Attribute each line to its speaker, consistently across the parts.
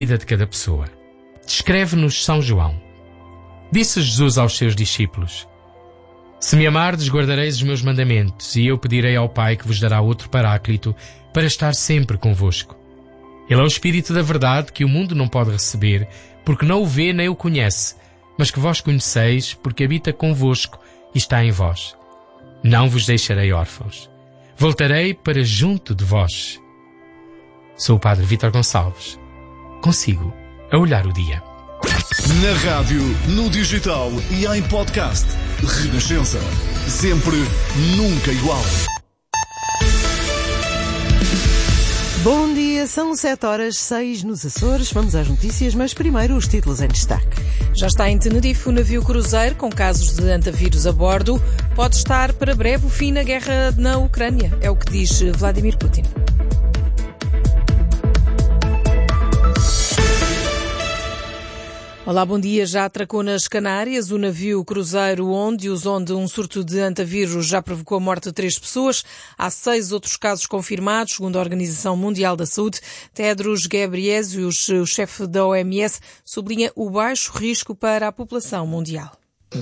Speaker 1: vida de cada pessoa. Descreve-nos São João. Disse Jesus aos seus discípulos: Se me amardes, guardareis os meus mandamentos, e eu pedirei ao Pai que vos dará outro Paráclito para estar sempre convosco. Ele é o Espírito da verdade que o mundo não pode receber, porque não o vê nem o conhece, mas que vós conheceis, porque habita convosco e está em vós. Não vos deixarei órfãos. Voltarei para junto de vós. Sou o Padre Vítor Gonçalves. Consigo a olhar o dia.
Speaker 2: Na rádio, no digital e em podcast. Renascença. Sempre, nunca igual.
Speaker 3: Bom dia, são 7h06 nos Açores. Vamos às notícias, mas primeiro os títulos em destaque.
Speaker 4: Já está em Tenerife o navio cruzeiro com casos de antavírus a bordo. Pode estar para breve o fim na guerra na Ucrânia, é o que diz Vladimir Putin. Olá, bom dia. Já atracou nas Canárias o navio cruzeiro Ondius, onde um surto de antavírus já provocou a morte de 3 pessoas. Há 6 outros casos confirmados, segundo a Organização Mundial da Saúde. Tedros Ghebreyesus, o chefe da OMS, sublinha o baixo risco para a população mundial.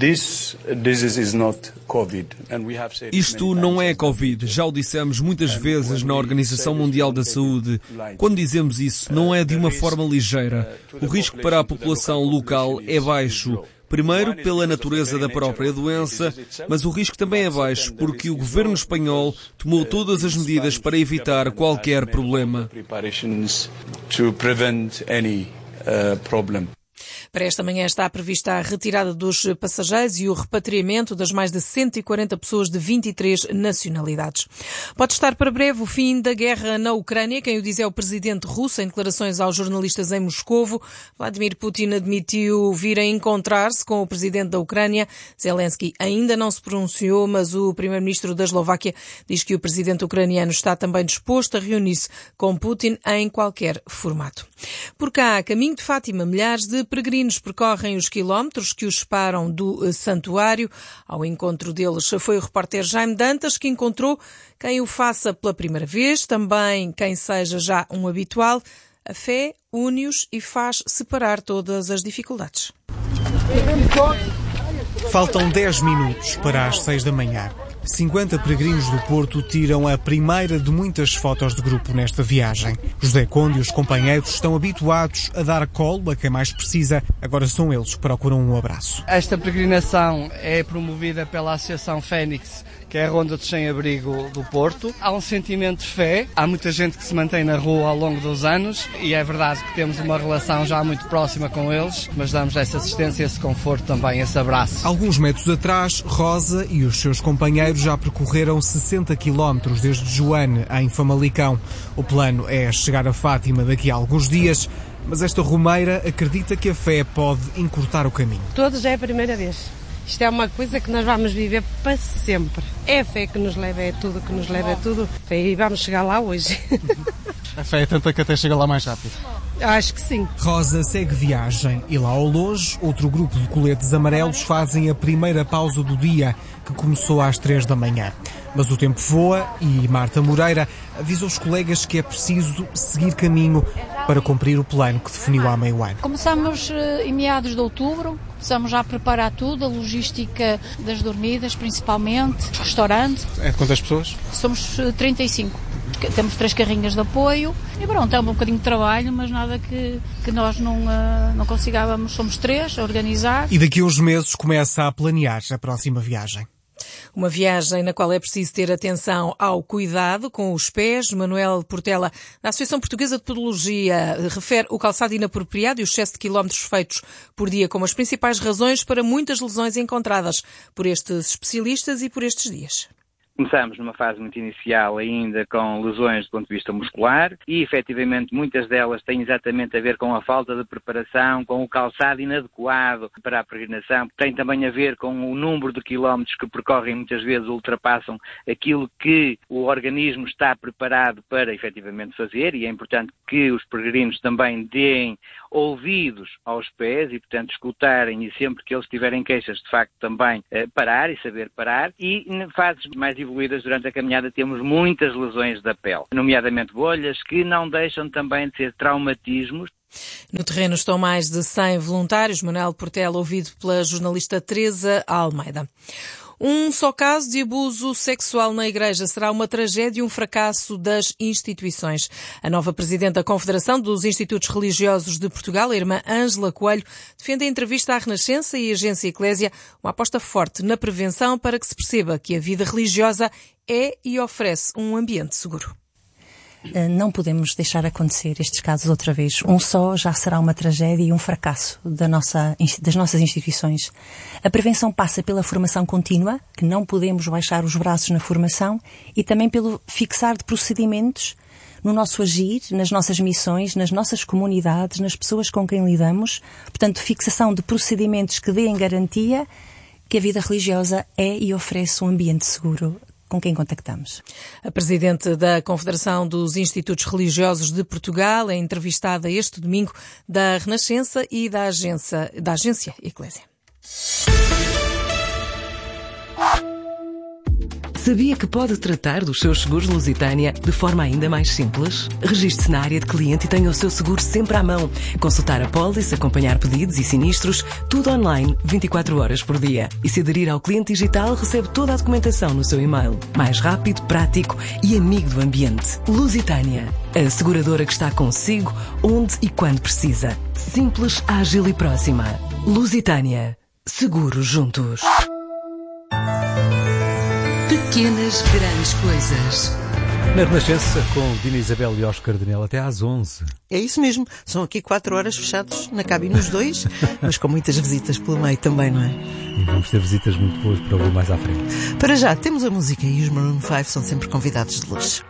Speaker 5: Isto não é Covid, já o dissemos muitas vezes na Organização Mundial da Saúde. Quando dizemos isso, não é de uma forma ligeira. O risco para a população local é baixo. Primeiro, pela natureza da própria doença, mas o risco também é baixo porque o governo espanhol tomou todas as medidas para evitar qualquer problema.
Speaker 4: Para esta manhã está prevista a retirada dos passageiros e o repatriamento das mais de 140 pessoas de 23 nacionalidades. Pode estar para breve o fim da guerra na Ucrânia. Quem o diz é o presidente russo em declarações aos jornalistas em Moscovo. Vladimir Putin admitiu vir a encontrar-se com o presidente da Ucrânia. Zelensky ainda não se pronunciou, mas o primeiro-ministro da Eslováquia diz que o presidente ucraniano está também disposto a reunir-se com Putin em qualquer formato. Por cá, a caminho de Fátima, milhares de peregrinos percorrem os quilómetros que os separam do santuário. Ao encontro deles foi o repórter Jaime Dantas, que encontrou quem o faça pela primeira vez, também quem seja já um habitual. A fé une-os e faz separar todas as dificuldades.
Speaker 6: Faltam 10 minutos para as 6 da manhã. 50 peregrinos do Porto tiram a primeira de muitas fotos de grupo nesta viagem. José Conde e os companheiros estão habituados a dar colo a quem mais precisa. Agora são eles que procuram um abraço.
Speaker 7: Esta peregrinação é promovida pela Associação Fénix, que é a Ronda dos Sem-Abrigo do Porto. Há um sentimento de fé, há muita gente que se mantém na rua ao longo dos anos e é verdade que temos uma relação já muito próxima com eles, mas damos essa assistência, esse conforto também, esse abraço.
Speaker 6: Alguns metros atrás, Rosa e os seus companheiros já percorreram 60 quilómetros desde Joane, em Famalicão. O plano é chegar a Fátima daqui a alguns dias, mas esta romeira acredita que a fé pode encurtar o caminho.
Speaker 8: Todos é a primeira vez. Isto é uma coisa que nós vamos viver para sempre. É a fé que nos leva, é tudo que nos leva, é tudo. E vamos chegar lá hoje.
Speaker 6: A fé é tanta que até chega lá mais rápido.
Speaker 8: Acho que sim.
Speaker 6: Rosa segue viagem e lá ao longe, outro grupo de coletes amarelos fazem a primeira pausa do dia, que começou às 3 da manhã. Mas o tempo voa e Marta Moreira avisa os colegas que é preciso seguir caminho para cumprir o plano que definiu há meio ano.
Speaker 9: Começamos em meados de outubro, começamos já a preparar tudo, a logística das dormidas principalmente, restaurante.
Speaker 6: É de quantas pessoas?
Speaker 9: Somos 35. Temos 3 carrinhas de apoio e pronto, é um bocadinho de trabalho, mas nada que nós não consigávamos. Somos 3 a organizar.
Speaker 6: E daqui a uns meses começa a planear a próxima viagem.
Speaker 4: Uma viagem na qual é preciso ter atenção ao cuidado com os pés. Manuel Portela, da Associação Portuguesa de Podologia, refere o calçado inapropriado e o excesso de quilómetros feitos por dia como as principais razões para muitas lesões encontradas por estes especialistas e por estes dias.
Speaker 10: Começamos numa fase muito inicial ainda com lesões do ponto de vista muscular e, efetivamente, muitas delas têm exatamente a ver com a falta de preparação, com o calçado inadequado para a peregrinação. Tem também a ver com o número de quilómetros que percorrem, muitas vezes ultrapassam aquilo que o organismo está preparado para, efetivamente, fazer, e é importante que os peregrinos também deem ouvidos aos pés e, portanto, escutarem e sempre que eles tiverem queixas, de facto, também parar e saber parar. E em fases mais evoluídas durante a caminhada temos muitas lesões da pele, nomeadamente bolhas, que não deixam também de ser traumatismos.
Speaker 4: No terreno estão mais de 100 voluntários. Manuel Portela, ouvido pela jornalista Teresa Almeida. Um só caso de abuso sexual na Igreja será uma tragédia e um fracasso das instituições. A nova presidente da Confederação dos Institutos Religiosos de Portugal, a irmã Ângela Coelho, defende em entrevista à Renascença e à Agência Eclésia uma aposta forte na prevenção para que se perceba que a vida religiosa é e oferece um ambiente seguro.
Speaker 11: Não podemos deixar acontecer estes casos outra vez. Um só já será uma tragédia e um fracasso das nossas instituições. A prevenção passa pela formação contínua, que não podemos baixar os braços na formação, e também pelo fixar de procedimentos no nosso agir, nas nossas missões, nas nossas comunidades, nas pessoas com quem lidamos. Portanto, fixação de procedimentos que deem garantia que a vida religiosa é e oferece um ambiente seguro com quem contactamos.
Speaker 4: A presidente da Confederação dos Institutos Religiosos de Portugal é entrevistada este domingo da Renascença e da Agência Eclésia.
Speaker 12: Sabia que pode tratar dos seus seguros Lusitânia de forma ainda mais simples? Registre-se na área de cliente e tenha o seu seguro sempre à mão. Consultar a pólice, acompanhar pedidos e sinistros, tudo online, 24 horas por dia. E se aderir ao cliente digital, recebe toda a documentação no seu e-mail. Mais rápido, prático e amigo do ambiente. Lusitânia, a seguradora que está consigo, onde e quando precisa. Simples, ágil e próxima. Lusitânia. Seguros juntos.
Speaker 13: Pequenas grandes coisas.
Speaker 14: Na Renascença, com Dina Isabel e Oscar Daniel, até às 11.
Speaker 3: É isso mesmo. São aqui 4 horas fechados na cabine os dois, mas com muitas visitas pelo meio também, não é?
Speaker 14: E vamos ter visitas muito boas para ouvir mais à frente.
Speaker 3: Para já, temos a música e os Maroon 5 são sempre convidados de luxo.